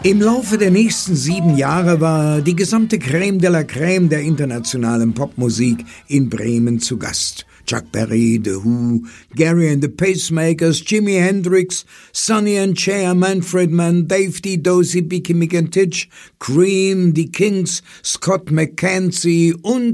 Im Laufe der nächsten 7 Jahre war die gesamte Crème de la Crème der internationalen Popmusik in Bremen zu Gast. Chuck Berry, The Who, Gary and the Pacemakers, Jimi Hendrix, Sonny and Cher, Manfred Mann, Dave D. Dozy, Beaky Mick and Titch, Cream, die Kings, Scott McKenzie und